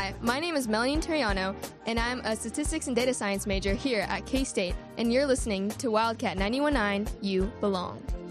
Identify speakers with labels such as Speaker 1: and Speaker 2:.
Speaker 1: Hi, my name is Melanie Turiano, and I'm a statistics and data science major here at K-State, and you're listening to Wildcat 91.9 You Belong.